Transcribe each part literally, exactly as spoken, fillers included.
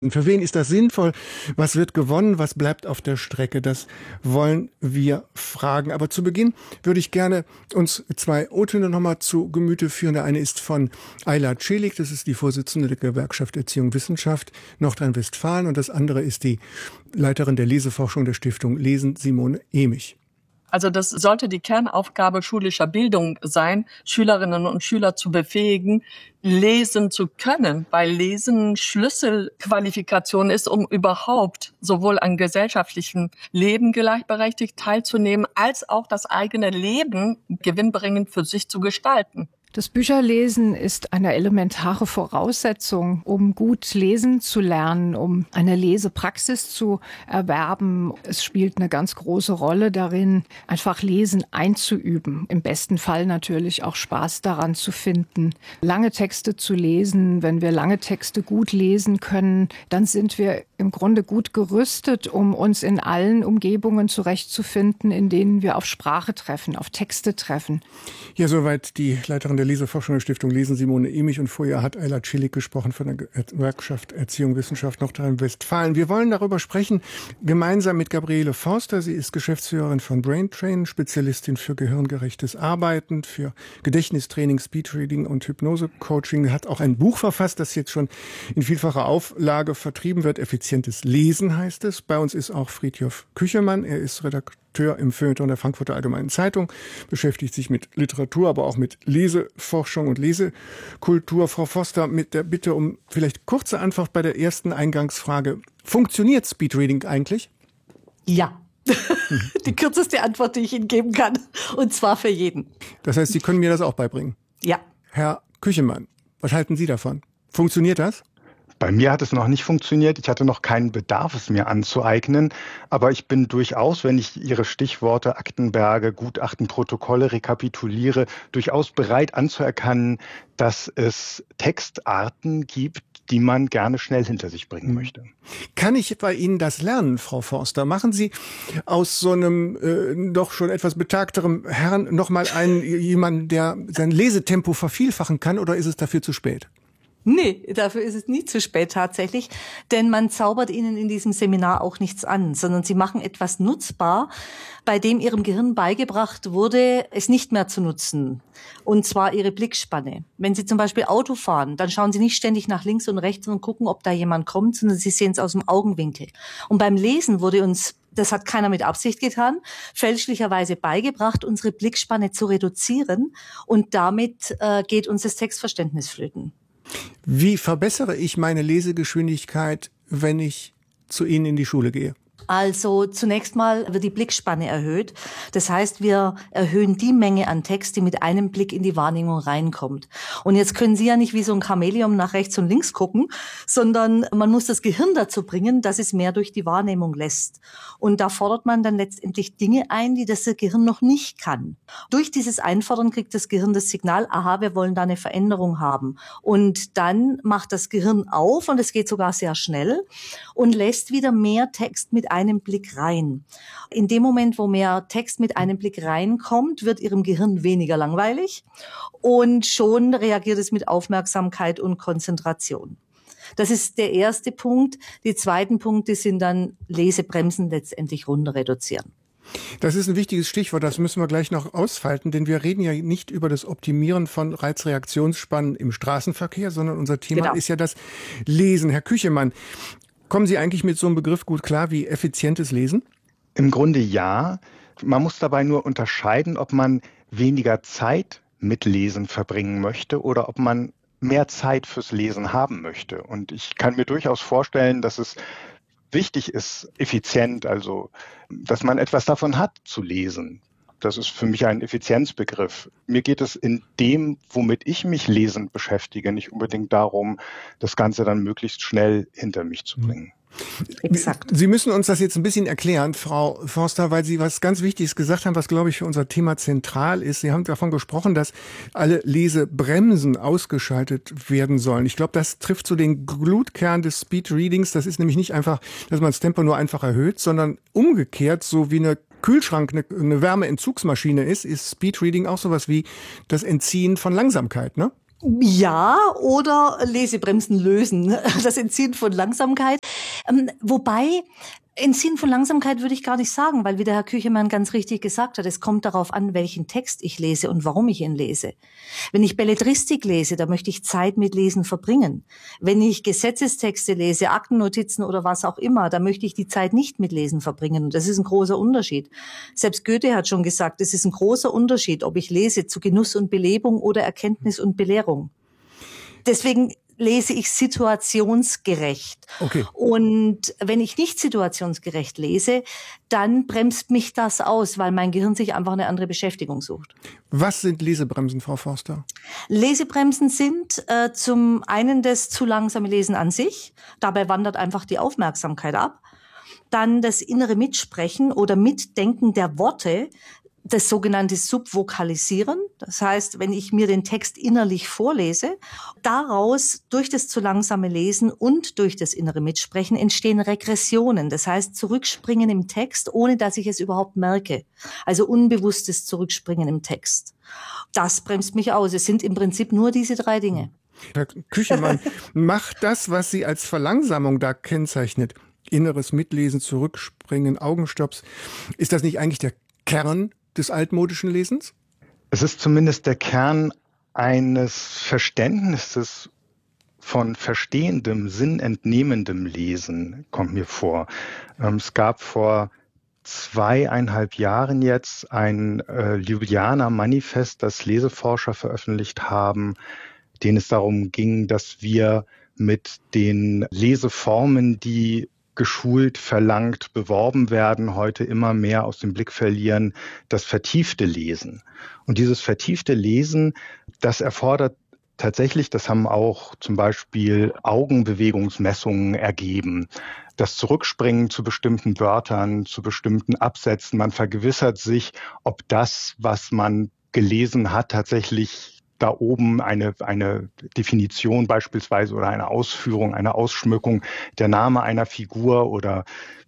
Für wen ist das sinnvoll? Was wird gewonnen? Was bleibt auf der Strecke? Das wollen wir fragen. Aber zu Beginn würde ich gerne uns zwei O-Töne nochmal zu Gemüte führen. Der eine ist von Ayla Celik, das ist die Vorsitzende der Gewerkschaft Erziehung und Wissenschaft Nordrhein-Westfalen. Und das andere ist die Leiterin der Leseforschung der Stiftung Lesen, Simone Emich. Also das sollte die Kernaufgabe schulischer Bildung sein, Schülerinnen und Schüler zu befähigen, lesen zu können, weil Lesen Schlüsselqualifikation ist, um überhaupt sowohl an gesellschaftlichem Leben gleichberechtigt teilzunehmen, als auch das eigene Leben gewinnbringend für sich zu gestalten. Das Bücherlesen ist eine elementare Voraussetzung, um gut lesen zu lernen, um eine Lesepraxis zu erwerben. Es spielt eine ganz große Rolle darin, einfach Lesen einzuüben. Im besten Fall natürlich auch Spaß daran zu finden, lange Texte zu lesen. Wenn wir lange Texte gut lesen können, dann sind wir im Grunde gut gerüstet, um uns in allen Umgebungen zurechtzufinden, in denen wir auf Sprache treffen, auf Texte treffen. Ja, soweit die Leiterin der Leseforschung der Stiftung Lesen, Simone Emich. Und vorher hat Ayla Celik gesprochen von der Gewerkschaft Erziehung und Wissenschaft Nordrhein-Westfalen. Wir wollen darüber sprechen, gemeinsam mit Gabriele Forster. Sie ist Geschäftsführerin von Braintrain, Spezialistin für gehirngerechtes Arbeiten, für Gedächtnistraining, Speedreading und Hypnose-Coaching. Hat auch ein Buch verfasst, das jetzt schon in vielfacher Auflage vertrieben wird. Effizientes Lesen heißt es. Bei uns ist auch Friedjof Küchemann. Er ist Redakteur im Feuilleton der Frankfurter Allgemeinen Zeitung, beschäftigt sich mit Literatur, aber auch mit Leseforschung und Lesekultur. Frau Forster, mit der Bitte um vielleicht kurze Antwort bei der ersten Eingangsfrage. Funktioniert Speedreading eigentlich? Ja. Die kürzeste Antwort, die ich Ihnen geben kann. Und zwar für jeden. Das heißt, Sie können mir das auch beibringen? Ja. Herr Küchemann, was halten Sie davon? Funktioniert das? Bei mir hat es noch nicht funktioniert. Ich hatte noch keinen Bedarf, es mir anzueignen. Aber ich bin durchaus, wenn ich Ihre Stichworte Aktenberge, Gutachten, Protokolle rekapituliere, durchaus bereit anzuerkennen, dass es Textarten gibt, die man gerne schnell hinter sich bringen möchte. Kann ich bei Ihnen das lernen, Frau Forster? Machen Sie aus so einem äh, doch schon etwas betagterem Herrn noch mal einen jemanden, der sein Lesetempo vervielfachen kann, oder ist es dafür zu spät? Nee, dafür ist es nie zu spät tatsächlich, denn man zaubert ihnen in diesem Seminar auch nichts an, sondern sie machen etwas nutzbar, bei dem ihrem Gehirn beigebracht wurde, es nicht mehr zu nutzen, und zwar ihre Blickspanne. Wenn Sie zum Beispiel Auto fahren, dann schauen Sie nicht ständig nach links und rechts und gucken, ob da jemand kommt, sondern Sie sehen es aus dem Augenwinkel. Und beim Lesen wurde uns, das hat keiner mit Absicht getan, fälschlicherweise beigebracht, unsere Blickspanne zu reduzieren, und damit äh, geht uns das Textverständnis flöten. Wie verbessere ich meine Lesegeschwindigkeit, wenn ich zu Ihnen in die Schule gehe? Also zunächst mal wird die Blickspanne erhöht. Das heißt, wir erhöhen die Menge an Text, die mit einem Blick in die Wahrnehmung reinkommt. Und jetzt können Sie ja nicht wie so ein Chamäleon nach rechts und links gucken, sondern man muss das Gehirn dazu bringen, dass es mehr durch die Wahrnehmung lässt. Und da fordert man dann letztendlich Dinge ein, die das Gehirn noch nicht kann. Durch dieses Einfordern kriegt das Gehirn das Signal, aha, wir wollen da eine Veränderung haben. Und dann macht das Gehirn auf, und es geht sogar sehr schnell, und lässt wieder mehr Text mit einem Blick rein. In dem Moment, wo mehr Text mit einem Blick reinkommt, wird Ihrem Gehirn weniger langweilig, und schon reagiert es mit Aufmerksamkeit und Konzentration. Das ist der erste Punkt. Die zweiten Punkte sind dann Lesebremsen letztendlich runter reduzieren. Das ist ein wichtiges Stichwort, das müssen wir gleich noch ausfalten, denn wir reden ja nicht über das Optimieren von Reizreaktionsspannen im Straßenverkehr, sondern unser Thema genau. ist ja das Lesen. Herr Küchemann, kommen Sie eigentlich mit so einem Begriff gut klar wie effizientes Lesen? Im Grunde ja. Man muss dabei nur unterscheiden, ob man weniger Zeit mit Lesen verbringen möchte oder ob man mehr Zeit fürs Lesen haben möchte. Und ich kann mir durchaus vorstellen, dass es wichtig ist, effizient, also dass man etwas davon hat zu lesen. Das ist für mich ein Effizienzbegriff. Mir geht es in dem, womit ich mich lesend beschäftige, nicht unbedingt darum, das Ganze dann möglichst schnell hinter mich zu bringen. Exakt. Sie müssen uns das jetzt ein bisschen erklären, Frau Forster, weil Sie was ganz Wichtiges gesagt haben, was, glaube ich, für unser Thema zentral ist. Sie haben davon gesprochen, dass alle Lesebremsen ausgeschaltet werden sollen. Ich glaube, das trifft so den Glutkern des Speedreadings. Das ist nämlich nicht einfach, dass man das Tempo nur einfach erhöht, sondern umgekehrt, so wie eine Kühlschrank eine, eine Wärmeentzugsmaschine ist, ist Speedreading auch sowas wie das Entziehen von Langsamkeit, ne? Ja, oder Lesebremsen lösen, das Entziehen von Langsamkeit. Ähm, wobei, Entziehen von Langsamkeit würde ich gar nicht sagen, weil wie der Herr Küchemann ganz richtig gesagt hat, es kommt darauf an, welchen Text ich lese und warum ich ihn lese. Wenn ich Belletristik lese, da möchte ich Zeit mit Lesen verbringen. Wenn ich Gesetzestexte lese, Aktennotizen oder was auch immer, da möchte ich die Zeit nicht mit Lesen verbringen. Und das ist ein großer Unterschied. Selbst Goethe hat schon gesagt, es ist ein großer Unterschied, ob ich lese zu Genuss und Belebung oder Erkenntnis und Belehrung. Deswegen lese ich situationsgerecht. Okay. Und wenn ich nicht situationsgerecht lese, dann bremst mich das aus, weil mein Gehirn sich einfach eine andere Beschäftigung sucht. Was sind Lesebremsen, Frau Forster? Lesebremsen sind äh, zum einen das zu langsame Lesen an sich. Dabei wandert einfach die Aufmerksamkeit ab. Dann das innere Mitsprechen oder Mitdenken der Worte, das sogenannte Subvokalisieren. Das heißt, wenn ich mir den Text innerlich vorlese, daraus durch das zu langsame Lesen und durch das innere Mitsprechen entstehen Regressionen. Das heißt, Zurückspringen im Text, ohne dass ich es überhaupt merke. Also unbewusstes Zurückspringen im Text. Das bremst mich aus. Es sind im Prinzip nur diese drei Dinge. Herr Küchemann, macht das, was Sie als Verlangsamung da kennzeichnet, inneres Mitlesen, Zurückspringen, Augenstopps, ist das nicht eigentlich der Kern des altmodischen Lesens? Es ist zumindest der Kern eines Verständnisses von verstehendem, sinnentnehmendem Lesen, kommt mir vor. Ähm, es gab vor zweieinhalb Jahren jetzt ein äh, Ljubljana-Manifest, das Leseforscher veröffentlicht haben, denen es darum ging, dass wir mit den Leseformen, die geschult, verlangt, beworben werden, heute immer mehr aus dem Blick verlieren, das vertiefte Lesen. Und dieses vertiefte Lesen, das erfordert tatsächlich, das haben auch zum Beispiel Augenbewegungsmessungen ergeben, das Zurückspringen zu bestimmten Wörtern, zu bestimmten Absätzen. Man vergewissert sich, ob das, was man gelesen hat, tatsächlich da oben eine, eine Definition beispielsweise oder eine Ausführung, eine Ausschmückung, der Name einer Figur oder,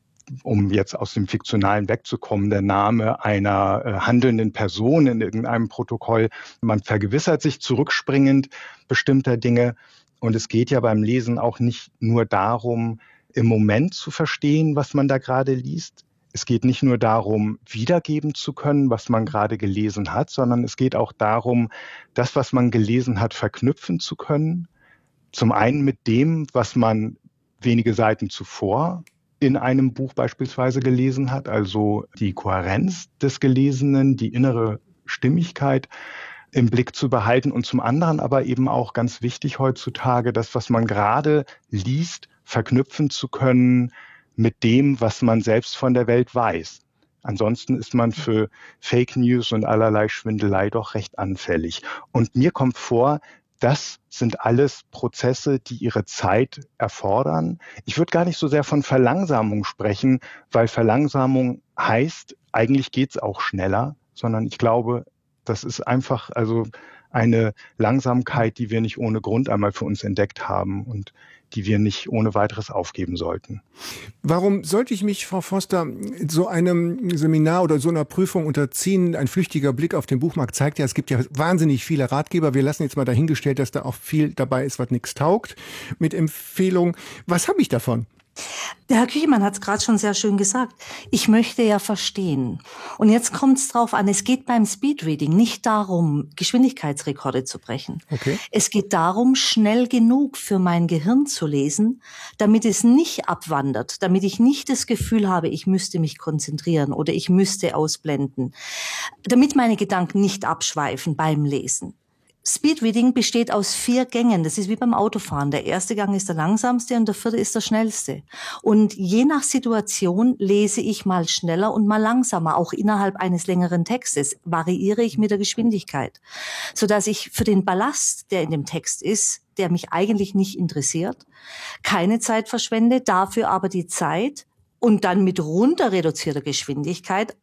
um jetzt aus dem Fiktionalen wegzukommen, der Name einer äh, handelnden Person in irgendeinem Protokoll. Man vergewissert sich zurückspringend bestimmter Dinge. Und es geht ja beim Lesen auch nicht nur darum, im Moment zu verstehen, was man da gerade liest. Es geht nicht nur darum, wiedergeben zu können, was man gerade gelesen hat, sondern es geht auch darum, das, was man gelesen hat, verknüpfen zu können. Zum einen mit dem, was man wenige Seiten zuvor in einem Buch beispielsweise gelesen hat, also die Kohärenz des Gelesenen, die innere Stimmigkeit im Blick zu behalten und zum anderen aber eben auch ganz wichtig heutzutage, das, was man gerade liest, verknüpfen zu können mit dem, was man selbst von der Welt weiß. Ansonsten ist man für Fake News und allerlei Schwindelei doch recht anfällig. Und mir kommt vor, das sind alles Prozesse, die ihre Zeit erfordern. Ich würde gar nicht so sehr von Verlangsamung sprechen, weil Verlangsamung heißt, eigentlich geht's auch schneller, sondern ich glaube, das ist einfach also eine Langsamkeit, die wir nicht ohne Grund einmal für uns entdeckt haben und die wir nicht ohne weiteres aufgeben sollten. Warum sollte ich mich, Frau Forster, so einem Seminar oder so einer Prüfung unterziehen? Ein flüchtiger Blick auf den Buchmarkt zeigt ja, es gibt ja wahnsinnig viele Ratgeber. Wir lassen jetzt mal dahingestellt, dass da auch viel dabei ist, was nichts taugt, mit Empfehlungen. Was habe ich davon? Der Herr Küchemann hat es gerade schon sehr schön gesagt. Ich möchte ja verstehen. Und jetzt kommt es drauf an, es geht beim Speedreading nicht darum, Geschwindigkeitsrekorde zu brechen. Okay. Es geht darum, schnell genug für mein Gehirn zu lesen, damit es nicht abwandert, damit ich nicht das Gefühl habe, ich müsste mich konzentrieren oder ich müsste ausblenden, damit meine Gedanken nicht abschweifen beim Lesen. Speedreading besteht aus vier Gängen. Das ist wie beim Autofahren. Der erste Gang ist der langsamste und der vierte ist der schnellste. Und je nach Situation lese ich mal schneller und mal langsamer. Auch innerhalb eines längeren Textes variiere ich mit der Geschwindigkeit, sodass ich für den Ballast, der in dem Text ist, der mich eigentlich nicht interessiert, keine Zeit verschwende, dafür aber die Zeit und dann mit runter reduzierter Geschwindigkeit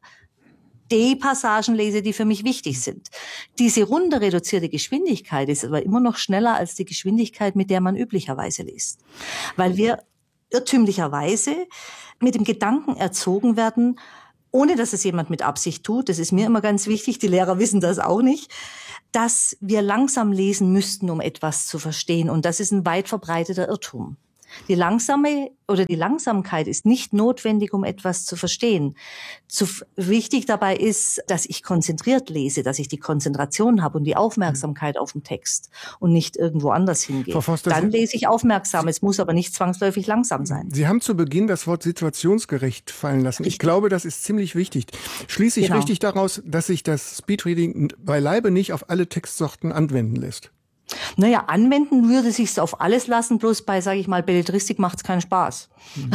die Passagen lese, die für mich wichtig sind. Diese runter reduzierte Geschwindigkeit ist aber immer noch schneller als die Geschwindigkeit, mit der man üblicherweise liest. Weil wir irrtümlicherweise mit dem Gedanken erzogen werden, ohne dass es jemand mit Absicht tut, das ist mir immer ganz wichtig, die Lehrer wissen das auch nicht, dass wir langsam lesen müssten, um etwas zu verstehen. Und das ist ein weit verbreiteter Irrtum. Die langsame oder die Langsamkeit ist nicht notwendig, um etwas zu verstehen. Zu, wichtig dabei ist, dass ich konzentriert lese, dass ich die Konzentration habe und die Aufmerksamkeit auf den Text und nicht irgendwo anders hingehe. Frau Foster, dann lese ich aufmerksam. Es muss aber nicht zwangsläufig langsam sein. Sie haben zu Beginn das Wort situationsgerecht fallen lassen. Ich glaube, das ist ziemlich wichtig. Schließe ich Genau. richtig daraus, dass sich das Speedreading beileibe nicht auf alle Textsorten anwenden lässt? Naja, anwenden würde sich's auf alles lassen, bloß bei, sage ich mal, Belletristik macht's keinen Spaß. Hm.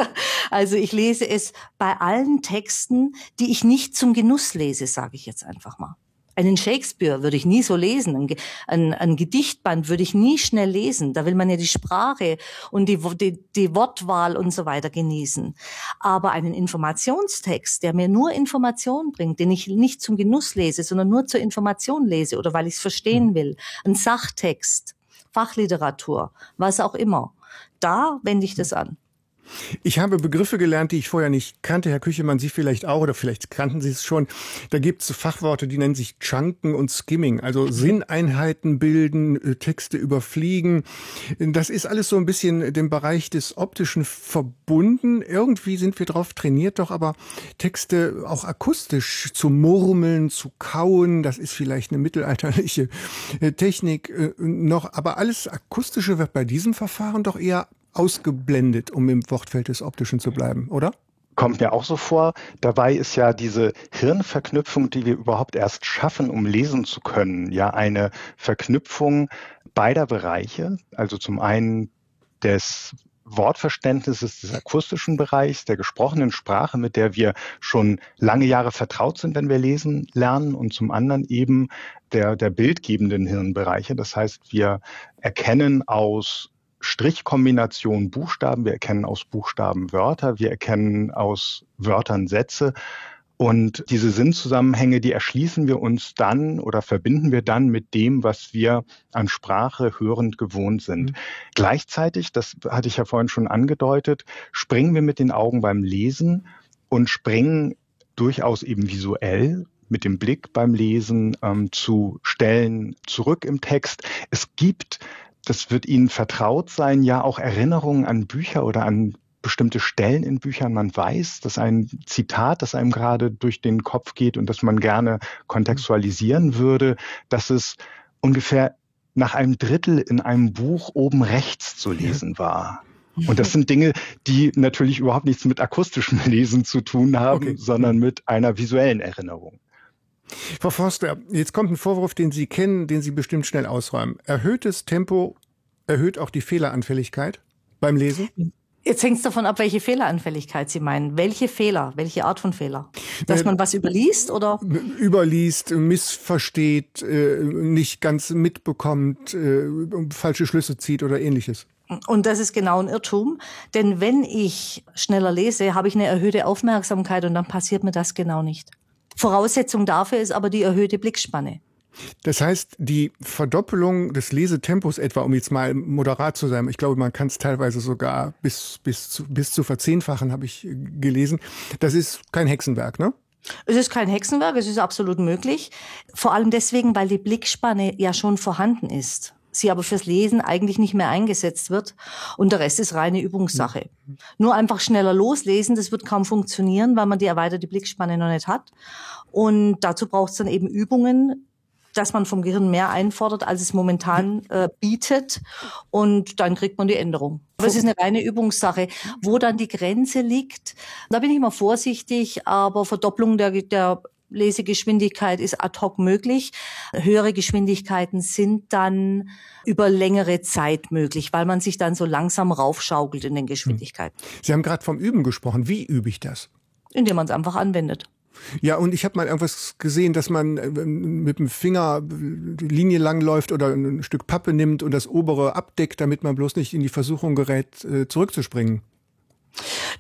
Also ich lese es bei allen Texten, die ich nicht zum Genuss lese, sage ich jetzt einfach mal. Einen Shakespeare würde ich nie so lesen, ein, ein, ein Gedichtband würde ich nie schnell lesen. Da will man ja die Sprache und die, die, die Wortwahl und so weiter genießen. Aber einen Informationstext, der mir nur Information bringt, den ich nicht zum Genuss lese, sondern nur zur Information lese oder weil ich es verstehen will, ein Sachtext, Fachliteratur, was auch immer, da wende ich das an. Ich habe Begriffe gelernt, die ich vorher nicht kannte. Herr Küchemann, Sie vielleicht auch, oder vielleicht kannten Sie es schon. Da gibt es Fachworte, die nennen sich Chunken und Skimming, also Sinneinheiten bilden, Texte überfliegen. Das ist alles so ein bisschen dem Bereich des Optischen verbunden. Irgendwie sind wir drauf trainiert, doch aber Texte auch akustisch zu murmeln, zu kauen, das ist vielleicht eine mittelalterliche Technik noch. Aber alles Akustische wird bei diesem Verfahren doch eher ausgeblendet, um im Wortfeld des Optischen zu bleiben, oder? Kommt mir auch so vor. Dabei ist ja diese Hirnverknüpfung, die wir überhaupt erst schaffen, um lesen zu können, ja eine Verknüpfung beider Bereiche. Also zum einen des Wortverständnisses des akustischen Bereichs, der gesprochenen Sprache, mit der wir schon lange Jahre vertraut sind, wenn wir lesen lernen, und zum anderen eben der, der bildgebenden Hirnbereiche. Das heißt, wir erkennen aus Strichkombination Buchstaben, wir erkennen aus Buchstaben Wörter, wir erkennen aus Wörtern Sätze. Und diese Sinnzusammenhänge, die erschließen wir uns dann oder verbinden wir dann mit dem, was wir an Sprache hörend gewohnt sind. Mhm. Gleichzeitig, das hatte ich ja vorhin schon angedeutet, springen wir mit den Augen beim Lesen und springen durchaus eben visuell mit dem Blick beim Lesen ähm, zu Stellen zurück im Text. Es gibt, das wird Ihnen vertraut sein, ja auch Erinnerungen an Bücher oder an bestimmte Stellen in Büchern. Man weiß, dass ein Zitat, das einem gerade durch den Kopf geht und das man gerne kontextualisieren würde, dass es ungefähr nach einem Drittel in einem Buch oben rechts zu lesen war. Und das sind Dinge, die natürlich überhaupt nichts mit akustischem Lesen zu tun haben, okay, sondern mit einer visuellen Erinnerung. Frau Forster, jetzt kommt ein Vorwurf, den Sie kennen, den Sie bestimmt schnell ausräumen. Erhöhtes Tempo erhöht auch die Fehleranfälligkeit beim Lesen? Jetzt hängt es davon ab, welche Fehleranfälligkeit Sie meinen. Welche Fehler? Welche Art von Fehler? Dass man was überliest oder? Überliest, missversteht, nicht ganz mitbekommt, falsche Schlüsse zieht oder Ähnliches. Und das ist genau ein Irrtum, denn wenn ich schneller lese, habe ich eine erhöhte Aufmerksamkeit und dann passiert mir das genau nicht. Voraussetzung dafür ist aber die erhöhte Blickspanne. Das heißt, die Verdoppelung des Lesetempos etwa, um jetzt mal moderat zu sein, ich glaube, man kann es teilweise sogar bis, bis, zu, bis zu verzehnfachen, habe ich gelesen, das ist kein Hexenwerk, ne? Es ist kein Hexenwerk, es ist absolut möglich. Vor allem deswegen, weil die Blickspanne ja schon vorhanden ist. Sie aber fürs Lesen eigentlich nicht mehr eingesetzt wird und der Rest ist reine Übungssache. Mhm. Nur einfach schneller loslesen, das wird kaum funktionieren, weil man die erweiterte Blickspanne noch nicht hat. Und dazu braucht es dann eben Übungen, dass man vom Gehirn mehr einfordert, als es momentan äh, bietet. Und dann kriegt man die Änderung. Aber es ist eine reine Übungssache. Wo dann die Grenze liegt, da bin ich mal vorsichtig, aber Verdopplung der, der Lesegeschwindigkeit ist ad hoc möglich. Höhere Geschwindigkeiten sind dann über längere Zeit möglich, weil man sich dann so langsam raufschaukelt in den Geschwindigkeiten. Sie haben gerade vom Üben gesprochen. Wie übe ich das? Indem man es einfach anwendet. Ja, und ich habe mal irgendwas gesehen, dass man mit dem Finger die Linie lang läuft oder ein Stück Pappe nimmt und das obere abdeckt, damit man bloß nicht in die Versuchung gerät, zurückzuspringen.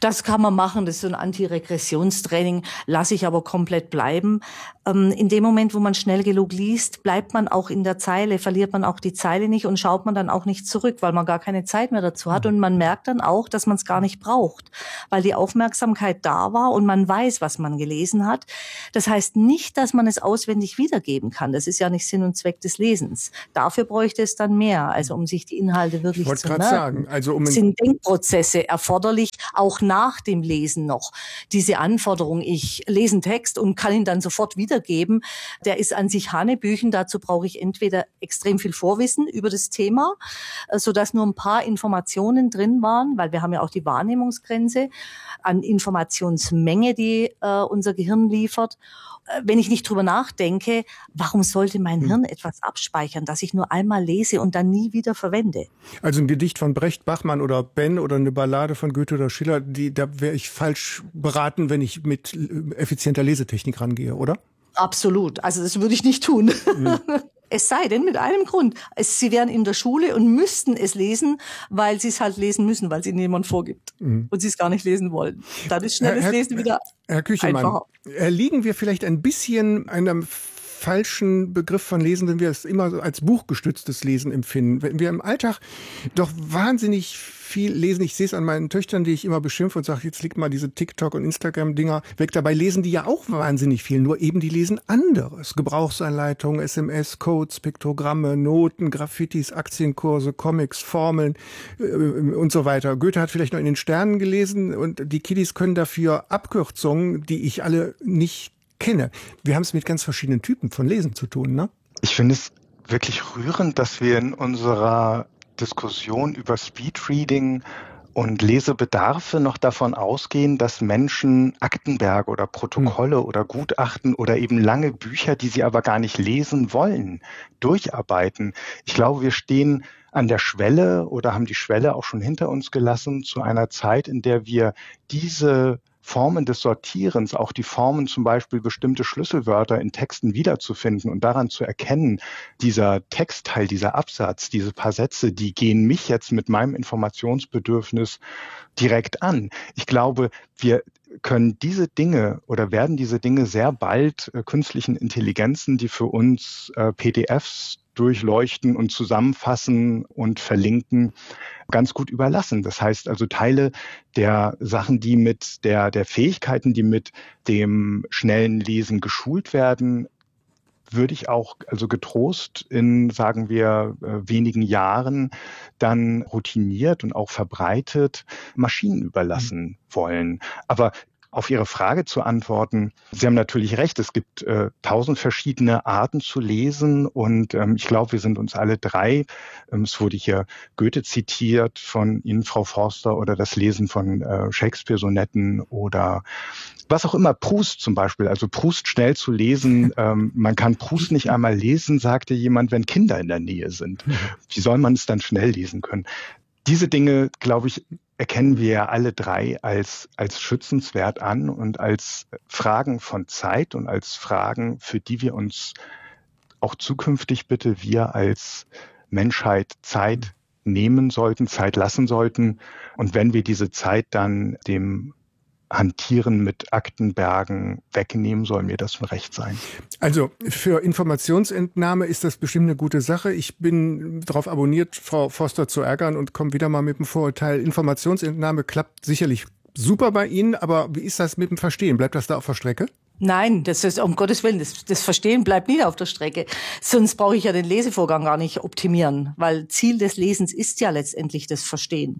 Das kann man machen, das ist so ein Antiregressionstraining, lasse ich aber komplett bleiben. Ähm, in dem Moment, wo man schnell genug liest, bleibt man auch in der Zeile, verliert man auch die Zeile nicht und schaut man dann auch nicht zurück, weil man gar keine Zeit mehr dazu hat. Und man merkt dann auch, dass man es gar nicht braucht, weil die Aufmerksamkeit da war und man weiß, was man gelesen hat. Das heißt nicht, dass man es auswendig wiedergeben kann. Das ist ja nicht Sinn und Zweck des Lesens. Dafür bräuchte es dann mehr, also um sich die Inhalte wirklich zu merken. Sagen, also um sind Denkprozesse erforderlich, auch nach dem Lesen noch. Diese Anforderung, ich lese einen Text und kann ihn dann sofort wiedergeben, der ist an sich Hanebüchen. Dazu brauche ich entweder extrem viel Vorwissen über das Thema, sodass nur ein paar Informationen drin waren, weil wir haben ja auch die Wahrnehmungsgrenze an Informationsmenge, die äh, unser Gehirn liefert. Wenn ich nicht drüber nachdenke, warum sollte mein Hirn etwas abspeichern, das ich nur einmal lese und dann nie wieder verwende? Also ein Gedicht von Brecht, Bachmann oder Ben oder eine Ballade von Goethe oder Schiller, die, da wäre ich falsch beraten, wenn ich mit effizienter Lesetechnik rangehe, oder? Absolut. Also das würde ich nicht tun. Mhm. Es sei denn, mit einem Grund. Es, sie wären in der Schule und müssten es lesen, weil sie es halt lesen müssen, weil es ihnen jemand vorgibt. Mhm. Und sie es gar nicht lesen wollen. Dann ist schnelles Herr, Lesen wieder Herr Küchelmann, einfacher. Erliegen wir vielleicht ein bisschen einem falschen Begriff von Lesen, wenn wir es immer so als buchgestütztes Lesen empfinden. Wenn wir im Alltag doch wahnsinnig viel lesen, ich sehe es an meinen Töchtern, die ich immer beschimpfe und sage, jetzt legt mal diese TikTok- und Instagram-Dinger weg. Dabei lesen die ja auch wahnsinnig viel, nur eben die lesen anderes. Gebrauchsanleitungen, S M S, Codes, Piktogramme, Noten, Graffitis, Aktienkurse, Comics, Formeln äh, und so weiter. Goethe hat vielleicht noch in den Sternen gelesen und die Kiddies können dafür Abkürzungen, die ich alle nicht kenne. Wir haben es mit ganz verschiedenen Typen von Lesen zu tun, ne? Ich finde es wirklich rührend, dass wir in unserer Diskussion über Speedreading und Lesebedarfe noch davon ausgehen, dass Menschen Aktenberge oder Protokolle hm. oder Gutachten oder eben lange Bücher, die sie aber gar nicht lesen wollen, durcharbeiten. Ich glaube, wir stehen an der Schwelle oder haben die Schwelle auch schon hinter uns gelassen zu einer Zeit, in der wir diese Formen des Sortierens, auch die Formen zum Beispiel bestimmte Schlüsselwörter in Texten wiederzufinden und daran zu erkennen, dieser Textteil, dieser Absatz, diese paar Sätze, die gehen mich jetzt mit meinem Informationsbedürfnis direkt an. Ich glaube, wir können diese Dinge oder werden diese Dinge sehr bald äh, künstlichen Intelligenzen, die für uns äh, P D Fs durchleuchten und zusammenfassen und verlinken, ganz gut überlassen. Das heißt also Teile der Sachen, die mit der, der Fähigkeiten, die mit dem schnellen Lesen geschult werden, würde ich auch also getrost in, sagen wir, wenigen Jahren dann routiniert und auch verbreitet Maschinen überlassen wollen. Aber auf Ihre Frage zu antworten, Sie haben natürlich recht, es gibt äh, tausend verschiedene Arten zu lesen und ähm, ich glaube, wir sind uns alle drei, ähm, es wurde hier Goethe zitiert von Ihnen, Frau Forster, oder das Lesen von äh, Shakespeare-Sonetten oder was auch immer, Proust zum Beispiel, also Proust schnell zu lesen, ähm, man kann Proust nicht einmal lesen, sagte jemand, wenn Kinder in der Nähe sind. Wie soll man es dann schnell lesen können? Diese Dinge, glaube ich, erkennen wir ja alle drei als, als schützenswert an und als Fragen von Zeit und als Fragen, für die wir uns auch zukünftig bitte wir als Menschheit Zeit nehmen sollten, Zeit lassen sollten. Und wenn wir diese Zeit dann dem Hantieren mit Aktenbergen wegnehmen, soll mir das ein Recht sein. Also für Informationsentnahme ist das bestimmt eine gute Sache. Ich bin darauf abonniert, Frau Forster zu ärgern und komme wieder mal mit dem Vorurteil. Informationsentnahme klappt sicherlich super bei Ihnen, aber wie ist das mit dem Verstehen? Bleibt das da auf der Strecke? Nein, das ist um Gottes Willen, das, das Verstehen bleibt nie auf der Strecke. Sonst brauche ich ja den Lesevorgang gar nicht optimieren, weil Ziel des Lesens ist ja letztendlich das Verstehen.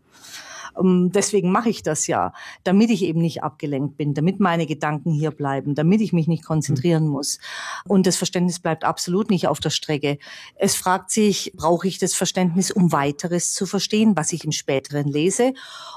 Um, deswegen mache ich das ja, damit ich eben nicht abgelenkt bin, damit meine Gedanken hier bleiben, damit ich mich nicht konzentrieren muss. Und das Verständnis bleibt absolut nicht auf der Strecke. Es fragt sich, brauche ich das Verständnis, um weiteres zu verstehen, was ich im Späteren lese?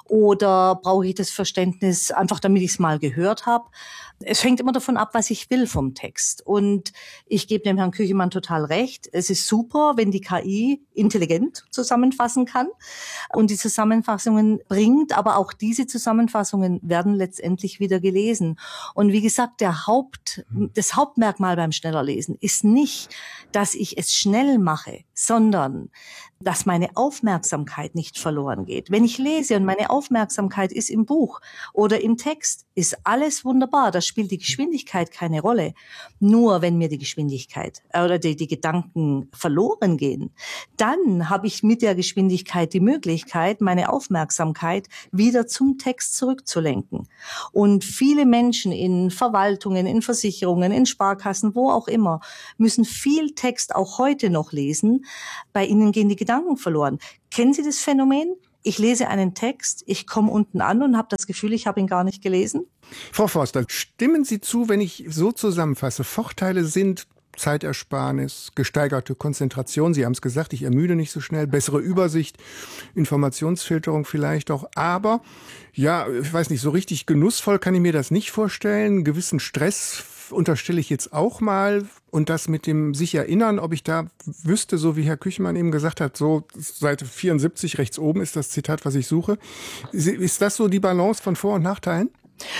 Oder brauche ich das Verständnis einfach, damit ich es mal gehört habe? Es hängt immer davon ab, was ich will vom Text. Und ich gebe dem Herrn Küchelmann total recht. Es ist super, wenn die K I intelligent zusammenfassen kann und die Zusammenfassungen bringt. Aber auch diese Zusammenfassungen werden letztendlich wieder gelesen. Und wie gesagt, der Haupt, das Hauptmerkmal beim Schnellerlesen ist nicht, dass ich es schnell mache, sondern dass meine Aufmerksamkeit nicht verloren geht. Wenn ich lese und meine Aufmerksamkeit ist im Buch oder im Text, ist alles wunderbar. Da spielt die Geschwindigkeit keine Rolle. Nur wenn mir die Geschwindigkeit oder die, die Gedanken verloren gehen, dann habe ich mit der Geschwindigkeit die Möglichkeit, meine Aufmerksamkeit wieder zum Text zurückzulenken. Und viele Menschen in Verwaltungen, in Versicherungen, in Sparkassen, wo auch immer, müssen viel Text auch heute noch lesen. Bei ihnen gehen die Gedanken verloren. Kennen Sie das Phänomen? Ich lese einen Text, ich komme unten an und habe das Gefühl, ich habe ihn gar nicht gelesen. Frau Forster, stimmen Sie zu, wenn ich so zusammenfasse, Vorteile sind Zeitersparnis, gesteigerte Konzentration, Sie haben es gesagt, ich ermüde nicht so schnell, bessere Übersicht, Informationsfilterung vielleicht auch, aber ja, ich weiß nicht, so richtig genussvoll kann ich mir das nicht vorstellen, einen gewissen Stress unterstelle ich jetzt auch mal, und das mit dem sich erinnern, ob ich da wüsste, so wie Herr Küchemann eben gesagt hat, so Seite vierundsiebzig rechts oben ist das Zitat, was ich suche. Ist das so die Balance von Vor- und Nachteilen?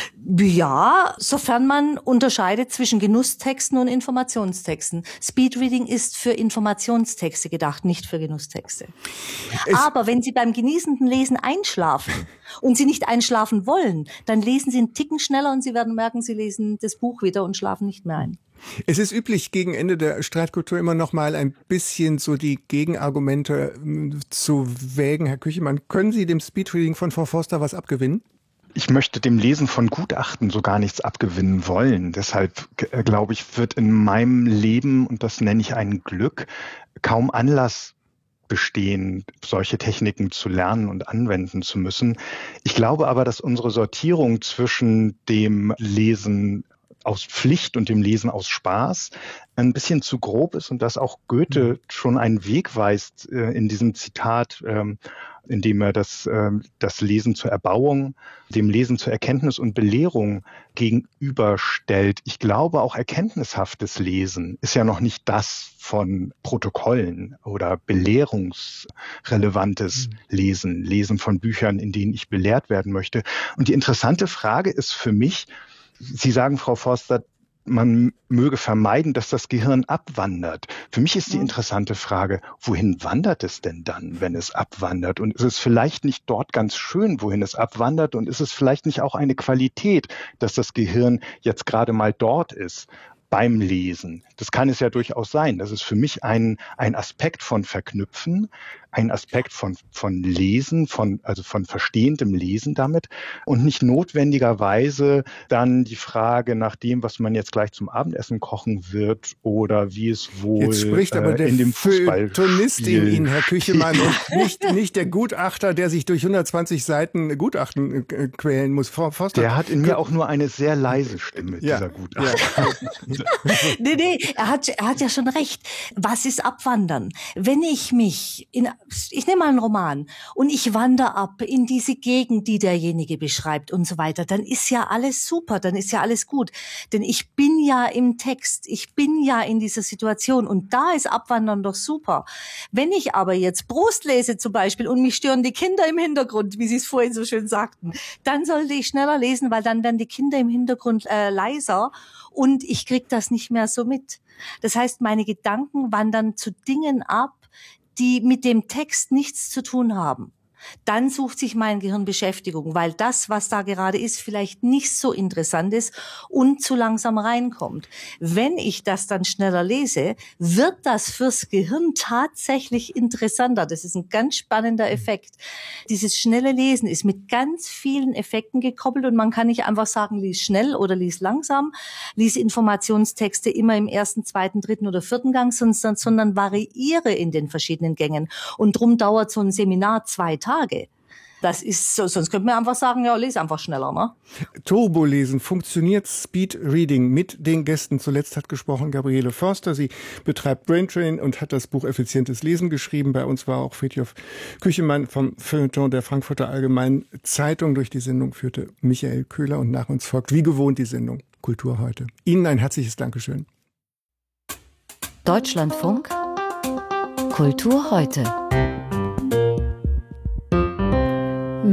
Ja, sofern man unterscheidet zwischen Genusstexten und Informationstexten. Speedreading ist für Informationstexte gedacht, nicht für Genusstexte. Es Aber wenn Sie beim genießenden Lesen einschlafen und Sie nicht einschlafen wollen, dann lesen Sie einen Ticken schneller und Sie werden merken, Sie lesen das Buch wieder und schlafen nicht mehr ein. Es ist üblich, gegen Ende der Streitkultur immer noch mal ein bisschen so die Gegenargumente zu wägen. Herr Küchemann, können Sie dem Speedreading von Frau Forster was abgewinnen? Ich möchte dem Lesen von Gutachten so gar nichts abgewinnen wollen. Deshalb, glaube ich, wird in meinem Leben, und das nenne ich ein Glück, kaum Anlass bestehen, solche Techniken zu lernen und anwenden zu müssen. Ich glaube aber, dass unsere Sortierung zwischen dem Lesen aus Pflicht und dem Lesen aus Spaß ein bisschen zu grob ist und dass auch Goethe schon einen Weg weist äh, in diesem Zitat, ähm, indem er das, äh, das Lesen zur Erbauung, dem Lesen zur Erkenntnis und Belehrung gegenüberstellt. Ich glaube, auch erkenntnishaftes Lesen ist ja noch nicht das von Protokollen oder belehrungsrelevantes mhm. Lesen, Lesen von Büchern, in denen ich belehrt werden möchte. Und die interessante Frage ist für mich, Sie sagen, Frau Forster, man möge vermeiden, dass das Gehirn abwandert. Für mich ist die interessante Frage, wohin wandert es denn dann, wenn es abwandert? Und ist es vielleicht nicht dort ganz schön, wohin es abwandert? Und ist es vielleicht nicht auch eine Qualität, dass das Gehirn jetzt gerade mal dort ist beim Lesen? Das kann es ja durchaus sein. Das ist für mich ein, ein Aspekt von Verknüpfen, ein Aspekt von, von Lesen, von, also von verstehendem Lesen damit und nicht notwendigerweise dann die Frage nach dem, was man jetzt gleich zum Abendessen kochen wird oder wie es wohl jetzt spricht aber der äh, in dem Feuilletonist in Ihnen, Herr Küchemann, und nicht, nicht der Gutachter, der sich durch hundertzwanzig Seiten Gutachten äh, quälen muss. Frau Forster, der hat in mir auch nur eine sehr leise Stimme, ja, dieser Gutachter. Ja. nee, nee, er hat, er hat ja schon recht. Was ist Abwandern? Wenn ich mich in ich nehme mal einen Roman und ich wandere ab in diese Gegend, die derjenige beschreibt und so weiter, dann ist ja alles super, dann ist ja alles gut. Denn ich bin ja im Text, ich bin ja in dieser Situation und da ist Abwandern doch super. Wenn ich aber jetzt Proust lese zum Beispiel und mich stören die Kinder im Hintergrund, wie Sie es vorhin so schön sagten, dann sollte ich schneller lesen, weil dann werden die Kinder im Hintergrund äh, leiser und ich krieg das nicht mehr so mit. Das heißt, meine Gedanken wandern zu Dingen ab, die mit dem Text nichts zu tun haben. Dann sucht sich mein Gehirn Beschäftigung, weil das, was da gerade ist, vielleicht nicht so interessant ist und zu langsam reinkommt. Wenn ich das dann schneller lese, wird das fürs Gehirn tatsächlich interessanter. Das ist ein ganz spannender Effekt. Dieses schnelle Lesen ist mit ganz vielen Effekten gekoppelt und man kann nicht einfach sagen, lies schnell oder lies langsam, lies Informationstexte immer im ersten, zweiten, dritten oder vierten Gang, sondern, sondern variiere in den verschiedenen Gängen. Und drum dauert so ein Seminar zwei Tage. Das ist so, sonst könnte man einfach sagen, ja, lese einfach schneller, ne? Turbolesen, funktioniert Speedreading mit den Gästen? Zuletzt hat gesprochen Gabriele Forster. Sie betreibt Braintrain und hat das Buch Effizientes Lesen geschrieben. Bei uns war auch Fridtjof Küchemann vom Feuilleton der Frankfurter Allgemeinen Zeitung. Durch die Sendung führte Michael Köhler und nach uns folgt wie gewohnt die Sendung Kultur heute. Ihnen ein herzliches Dankeschön.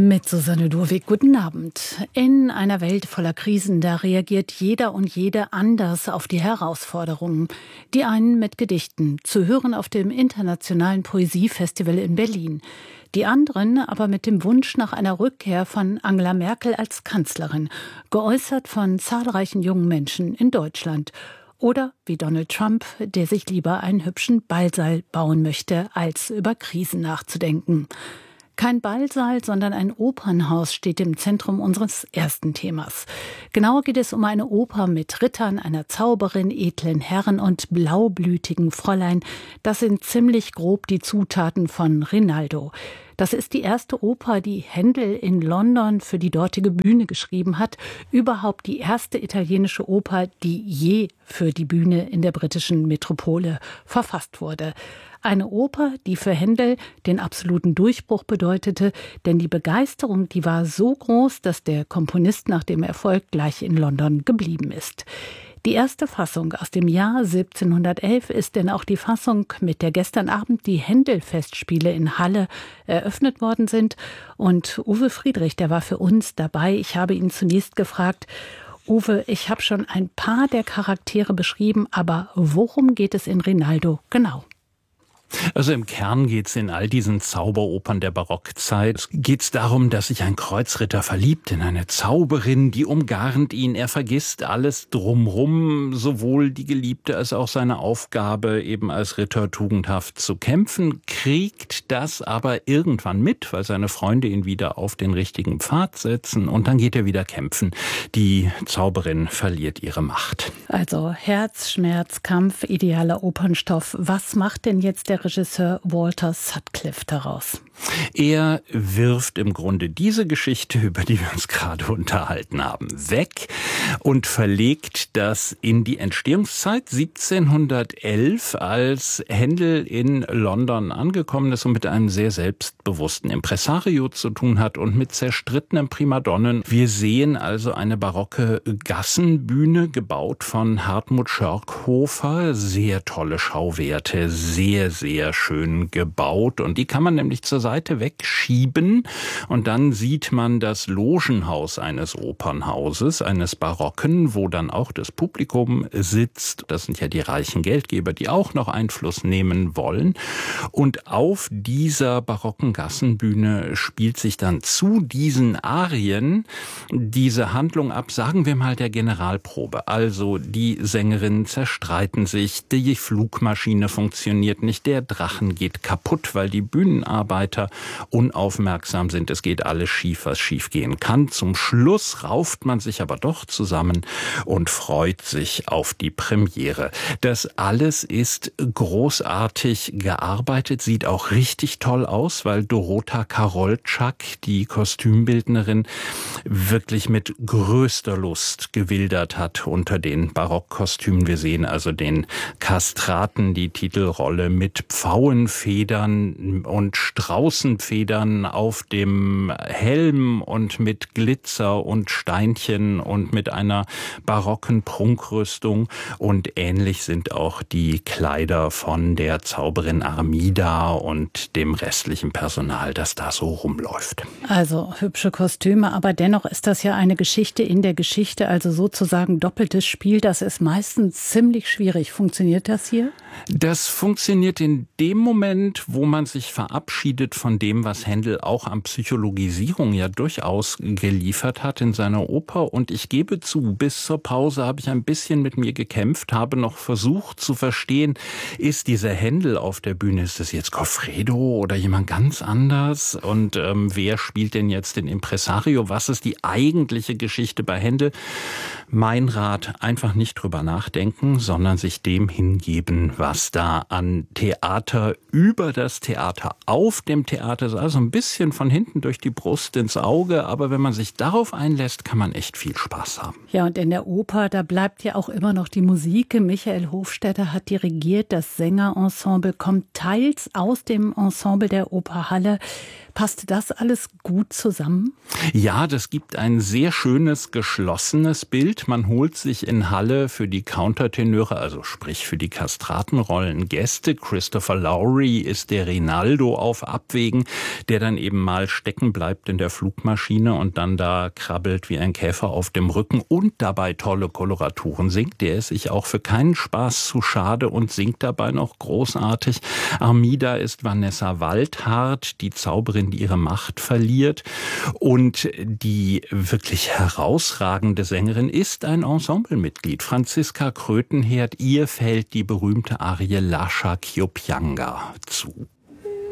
Mit Susanne Durwig, guten Abend. In einer Welt voller Krisen, da reagiert jeder und jede anders auf die Herausforderungen. Die einen mit Gedichten, zu hören auf dem Internationalen Poesiefestival in Berlin. Die anderen aber mit dem Wunsch nach einer Rückkehr von Angela Merkel als Kanzlerin, geäußert von zahlreichen jungen Menschen in Deutschland. Oder wie Donald Trump, der sich lieber einen hübschen Ballsaal bauen möchte, als über Krisen nachzudenken. Kein Ballsaal, sondern ein Opernhaus steht im Zentrum unseres ersten Themas. Genauer geht es um eine Oper mit Rittern, einer Zauberin, edlen Herren und blaublütigen Fräulein. Das sind ziemlich grob die Zutaten von Rinaldo. Das ist die erste Oper, die Händel in London für die dortige Bühne geschrieben hat. Überhaupt die erste italienische Oper, die je für die Bühne in der britischen Metropole verfasst wurde. Eine Oper, die für Händel den absoluten Durchbruch bedeutete, denn die Begeisterung, die war so groß, dass der Komponist nach dem Erfolg gleich in London geblieben ist. Die erste Fassung aus dem Jahr siebzehnhundertelf ist denn auch die Fassung, mit der gestern Abend die Händel-Festspiele in Halle eröffnet worden sind. Und Uwe Friedrich, der war für uns dabei. Ich habe ihn zunächst gefragt, Uwe, ich habe schon ein paar der Charaktere beschrieben, aber worum geht es in Rinaldo genau? Also im Kern geht's in all diesen Zauberopern der Barockzeit, geht's darum, dass sich ein Kreuzritter verliebt in eine Zauberin, die umgarnt ihn. Er vergisst alles drumrum, sowohl die Geliebte als auch seine Aufgabe, eben als Ritter tugendhaft zu kämpfen, kriegt das aber irgendwann mit, weil seine Freunde ihn wieder auf den richtigen Pfad setzen und dann geht er wieder kämpfen. Die Zauberin verliert ihre Macht. Also Herz, Schmerz, Kampf, idealer Opernstoff. Was macht denn jetzt der Regisseur Walter Sutcliffe daraus? Er wirft im Grunde diese Geschichte, über die wir uns gerade unterhalten haben, weg und verlegt das in die Entstehungszeit siebzehnhundertelf, als Händel in London angekommen ist und mit einem sehr selbstbewussten Impresario zu tun hat und mit zerstrittenen Primadonnen. Wir sehen also eine barocke Gassenbühne, gebaut von Hartmut Schörkhofer. Sehr tolle Schauwerte, sehr, sehr schön gebaut. Und die kann man nämlich zur Seite wegschieben und dann sieht man das Logenhaus eines Opernhauses, eines Barocken, wo dann auch das Publikum sitzt. Das sind ja die reichen Geldgeber, die auch noch Einfluss nehmen wollen. Und auf dieser barocken Gassenbühne spielt sich dann zu diesen Arien diese Handlung ab, sagen wir mal der Generalprobe. Also die Sängerinnen zerstreiten sich, die Flugmaschine funktioniert nicht, der Drachen geht kaputt, weil die Bühnenarbeiter unaufmerksam sind. Es geht alles schief, was schief gehen kann. Zum Schluss rauft man sich aber doch zusammen und freut sich auf die Premiere. Das alles ist großartig gearbeitet, sieht auch richtig toll aus, weil Dorota Karolczak, die Kostümbildnerin, wirklich mit größter Lust gewildert hat unter den Barockkostümen. Wir sehen also den Kastraten, die Titelrolle mit Pfauenfedern und Straußenfedern auf dem Helm und mit Glitzer und Steinchen und mit einer barocken Prunkrüstung. Und ähnlich sind auch die Kleider von der Zauberin Armida und dem restlichen Personal, das da so rumläuft. Also hübsche Kostüme, aber dennoch ist das ja eine Geschichte in der Geschichte, also sozusagen doppeltes Spiel. Das ist meistens ziemlich schwierig. Funktioniert das hier? Das funktioniert in dem Moment, wo man sich verabschiedet von dem, was Händel auch an Psychologisierung ja durchaus geliefert hat in seiner Oper. Und ich gebe zu, bis zur Pause habe ich ein bisschen mit mir gekämpft, habe noch versucht zu verstehen, ist dieser Händel auf der Bühne, ist das jetzt Goffredo oder jemand ganz anders? Und ähm, wer spielt denn jetzt den Impresario? Was ist die eigentliche Geschichte bei Händel? Mein Rat, einfach nicht drüber nachdenken, sondern sich dem hingeben, was da an Theater über das Theater auf dem Theater ist. Also ein bisschen von hinten durch die Brust ins Auge. Aber wenn man sich darauf einlässt, kann man echt viel Spaß haben. Ja, und in der Oper, da bleibt ja auch immer noch die Musik. Michael Hofstetter hat dirigiert. Das Sängerensemble kommt teils aus dem Ensemble der Operhalle. Passt das alles gut zusammen? Ja, das gibt ein sehr schönes, geschlossenes Bild. Man holt sich in Halle für die Countertenöre, also sprich für die Kastratenrollen, Gäste. Christoph Christopher Lowry ist der Rinaldo auf Abwägen, der dann eben mal stecken bleibt in der Flugmaschine und dann da krabbelt wie ein Käfer auf dem Rücken und dabei tolle Koloraturen singt. Der ist sich auch für keinen Spaß zu schade und singt dabei noch großartig. Armida ist Vanessa Waldhardt, die Zauberin, die ihre Macht verliert. Und die wirklich herausragende Sängerin ist ein Ensemblemitglied, Franziska Krötenherd. Ihr fällt die berühmte Arie Lascia Chioppianga zu.